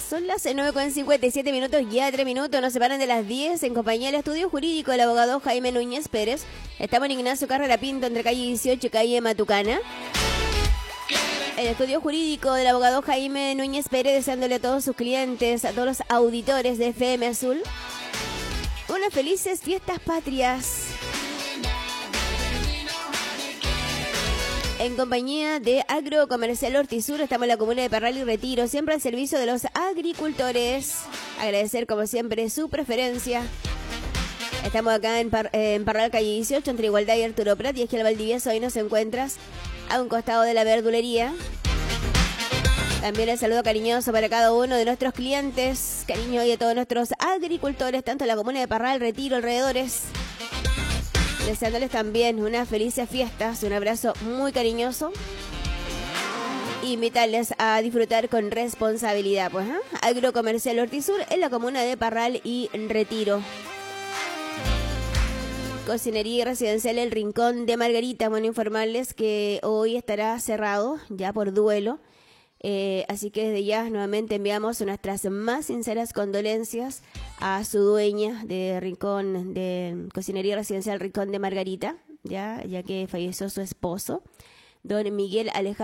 Son las 9:57 minutos, ya 3 minutos, nos separan de las 10 en compañía del estudio jurídico del abogado Jaime Núñez Pérez. Estamos en Ignacio Carrera Pinto, entre calle 18 y calle Matucana. El estudio jurídico del abogado Jaime Núñez Pérez, deseándole a todos sus clientes, a todos los auditores de FM Azul, unas felices fiestas patrias. En compañía de Agrocomercial Hortisur, estamos en la comuna de Parral y Retiro, siempre al servicio de los agricultores. Agradecer como siempre su preferencia. Estamos acá en Parral, calle 18, entre Igualdad y Arturo Prat, y es que el Valdivieso ahí nos encuentras a un costado de la verdulería. También el saludo cariñoso para cada uno de nuestros clientes, cariño y a todos nuestros agricultores, tanto en la comuna de Parral, Retiro, alrededores. Deseándoles también unas felices fiestas, un abrazo muy cariñoso. Invitarles a disfrutar con responsabilidad, pues, Agrocomercial Hortisur en la comuna de Parral y Retiro. Cocinería Residencial El Rincón de Margarita. Bueno, informarles que hoy estará cerrado ya por duelo. Así que desde ya nuevamente enviamos nuestras más sinceras condolencias a su dueña de Rincón, de Cocinería Residencial Rincón de Margarita, ya que falleció su esposo, don Miguel Alejandro.